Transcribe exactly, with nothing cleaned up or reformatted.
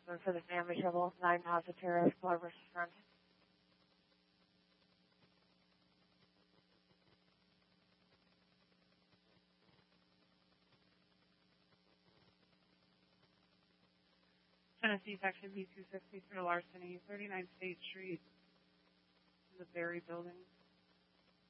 One for the family trouble, nine positive tariff, Blair versus Front. Tennessee Section B two sixty-three larceny, thirty-nine State Street, the Berry Building.